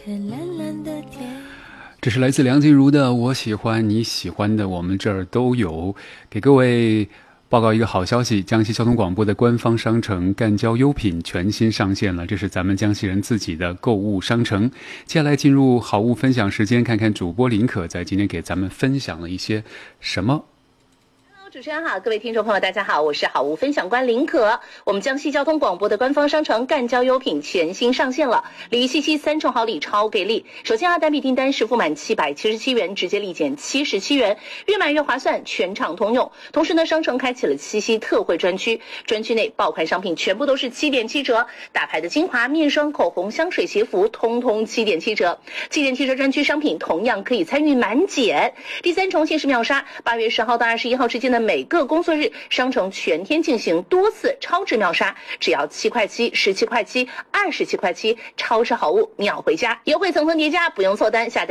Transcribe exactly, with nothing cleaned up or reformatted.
蓝蓝的天。 这是来自梁静茹的《我喜欢你喜欢的我们这儿都有》，给各位报告一个好消息，江西交通广播的官方商城赣交优品全新上线了，这是咱们江西人自己的购物商城。接下来进入好物分享时间，看看主播林可在今天给咱们分享了一些什么。 主持人好，各位听众朋友大家好，我是好物分享官林可。我们江西交通广播的官方商城赣交优品全新上线了，礼七七三重好礼超给力。首先啊，单笔订单实付满七百七十七元，直接立减七十七元，越买越划算，全场通用。同时呢，商城开启了七夕特惠专区，专区内爆款商品全部都是七点七折，大牌的精华、面霜、口红、香水、鞋服，通通七点七折。七点七折专区商品同样可以参与满减。第三重限时秒杀，八月十号到二十一号之间的每个工作日，商城全天进行多次超值秒杀，只要七块七、十七块七、二十七块七，超值好物秒回家，优惠层层叠加，不用凑单，下单